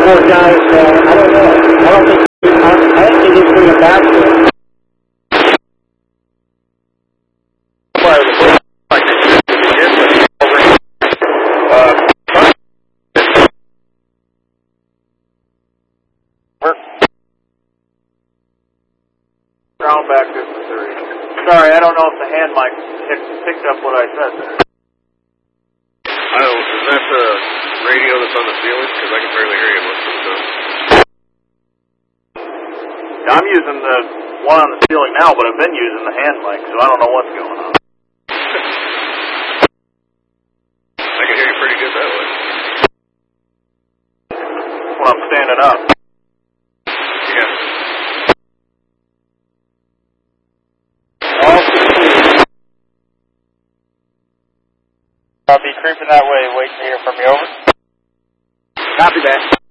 poor guys, I don't know. I don't think he's bring him back here. Back to Missouri. Sorry, I don't know if the hand mic picked up what I said there. Oh, is that the radio that's on the ceiling? Because I can barely hear you most of the time. I'm using the one on the ceiling now, but I've been using the hand mic, so I don't know what's going on. I can hear you pretty good that way. When I'm standing up. Yeah. I'll be creeping that way, waiting to hear from you, over. Copy that.